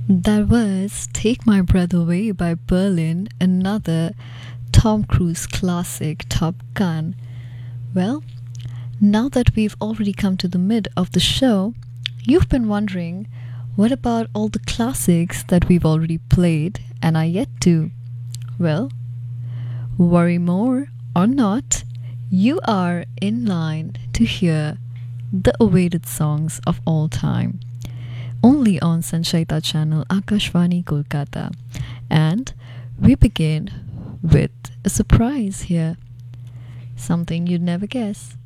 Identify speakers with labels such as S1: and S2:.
S1: That was Take My Breath Away by Berlin, another Tom Cruise classic, Top Gun. Well, now that we've already come to the mid of the show, you've been wondering what about all the classics that we've already played and are yet to? Well, worry more or not, you are in line to hear the awaited songs of all time. Only on Sanchaita channel Akashvani Kolkata. And we begin with a surprise here. Something you'd never guess.